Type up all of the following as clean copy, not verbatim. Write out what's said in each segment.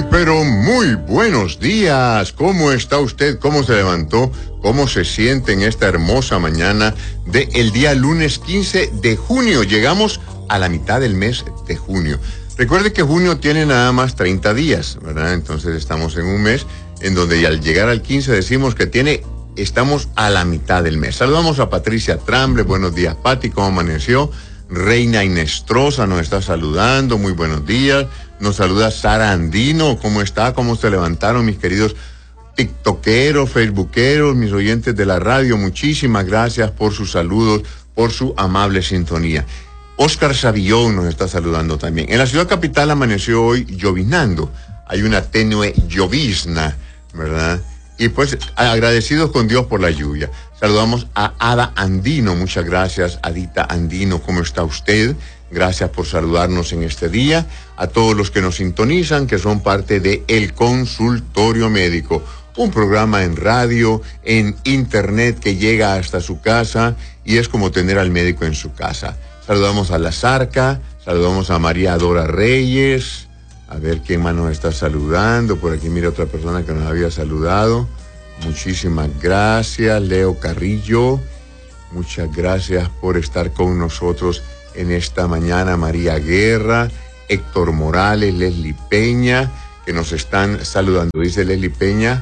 pero muy buenos días. ¿Cómo está usted? ¿Cómo se levantó? ¿Cómo se siente en esta hermosa mañana del día lunes 15 de junio? Llegamos a la mitad del mes de junio. Recuerde que junio tiene nada más 30 días, ¿verdad? Entonces estamos en un mes en donde al llegar al 15 decimos que estamos a la mitad del mes. Saludamos a Patricia Tramble. Buenos días, Pati. ¿Cómo amaneció? Reina Inestrosa nos está saludando. Muy buenos días. Nos saluda Sara Andino. ¿Cómo está? ¿Cómo se levantaron, mis queridos tiktokeros, facebookeros, mis oyentes de la radio? Muchísimas gracias por sus saludos, por su amable sintonía. Oscar Savillón nos está saludando también. En la ciudad capital amaneció hoy lloviznando. Hay una tenue llovizna, ¿verdad? Y pues agradecidos con Dios por la lluvia. Saludamos a Ada Andino. Muchas gracias, Adita Andino. ¿Cómo está usted? Gracias por saludarnos en este día. A todos los que nos sintonizan, que son parte de El Consultorio Médico, un programa en radio, en internet que llega hasta su casa y es como tener al médico en su casa. Saludamos a La Zarca, saludamos a María Dora Reyes. A ver quién más nos está saludando. Por aquí mira otra persona que nos había saludado. Muchísimas gracias. Leo Carrillo, muchas gracias por estar con nosotros en esta mañana. María Guerra, Héctor Morales, Leslie Peña, que nos están saludando. Dice Leslie Peña,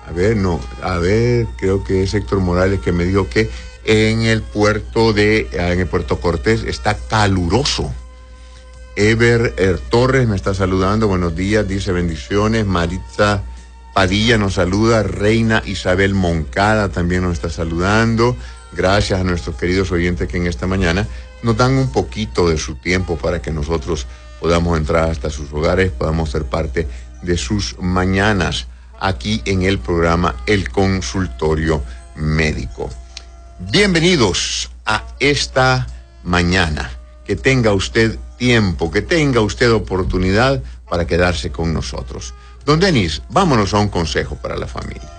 creo que es Héctor Morales que me dijo que en el puerto Cortés está caluroso. Ever Torres me está saludando. Buenos días, dice bendiciones. Maritza Padilla nos saluda. Reina Isabel Moncada también nos está saludando. Gracias a nuestros queridos oyentes que en esta mañana nos dan un poquito de su tiempo para que nosotros podamos entrar hasta sus hogares, podamos ser parte de sus mañanas aquí en el programa El Consultorio Médico. Bienvenidos a esta mañana. Que tenga usted tiempo, que tenga usted oportunidad para quedarse con nosotros. Don Denis, vámonos a un consejo para la familia.